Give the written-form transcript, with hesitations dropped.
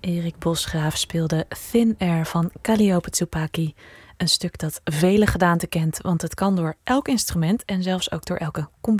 Erik Bosgraaf speelde Thin Air van Calliope Tsupaki. Een stuk dat vele gedaanten kent, want het kan door elk instrument en zelfs ook door elke computer.